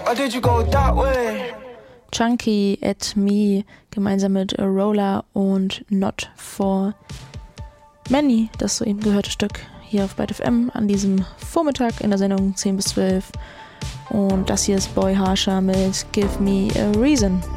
Or did you go that way? Chunky at Me gemeinsam mit Roller und Not for Many, das soeben gehörte Stück hier auf Byte FM an diesem Vormittag in der Sendung 10 bis 12. Und das hier ist Boy Harsher mit Give Me a Reason.